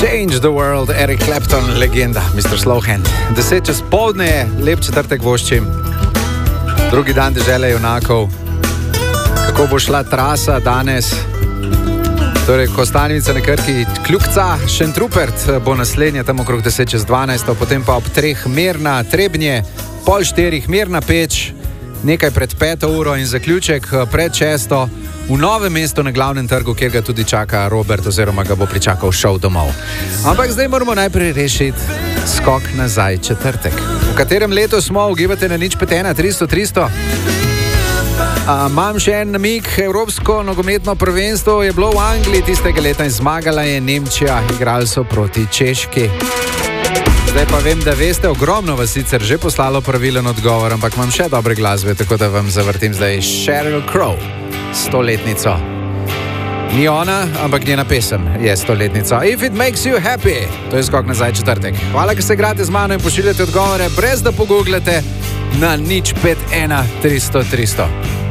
Change the world, Eric Clapton, legenda, Mr. Slowhand. 10 čez poldne je, lep četrtek voščim. Drugi dan dežele junakov. Kako bo šla trasa danes? Torej, Kostanjevica na Krki, Kljukca, Šentrupert bo naslednja tam okrog 10 čez 12, potem pa ob 3 Mirna, Trebnje, pol 4 Mirna Peč, nekaj pred 5 uro in zaključek pred 6 v Novem mestu na Glavnem trgu, kjer ga tudi čaka Robert oziroma ga bo pričakal šov domov. Ampak zdaj moramo najprej rešiti skok nazaj četrtek. V katerem letu smo, ugibate na 051 300 300? Imam še en namig, Evropsko nogometno prvenstvo je bilo v Angliji tistega leta in zmagala je Nemčija, igrali so proti Češki. Zdaj pa vem, da veste, ogromno vas sicer že poslalo pravilen odgovor, ampak imam še dobre glasbe, tako da vam zavrtim zdaj Sheryl Crow, 100-letnico. Ni ona, ampak njena pesem je 100-letnica. If it makes you happy, to je skok nazaj četrtek. Hvala, ker se igrate z mano in pošiljate odgovore, brez da pogooglate na 051 300 300.